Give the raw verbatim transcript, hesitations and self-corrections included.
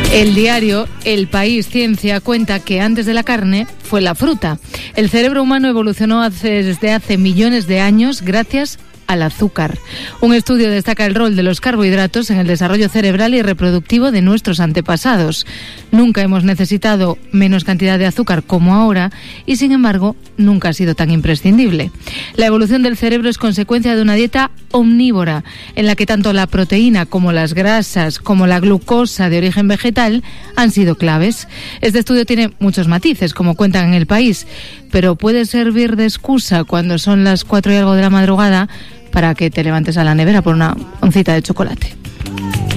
El diario El País Ciencia cuenta que antes de la carne fue la fruta. El cerebro humano evolucionó hace, desde hace millones de años gracias al azúcar. Un estudio destaca el rol de los carbohidratos en el desarrollo cerebral y reproductivo de nuestros antepasados. Nunca hemos necesitado menos cantidad de azúcar como ahora y, sin embargo, nunca ha sido tan imprescindible. La evolución del cerebro es consecuencia de una dieta omnívora, en la que tanto la proteína como las grasas, como la glucosa de origen vegetal, han sido claves. Este estudio tiene muchos matices, como cuentan en El País, pero puede servir de excusa cuando son las cuatro y algo de la madrugada para que te levantes a la nevera por una oncita de chocolate.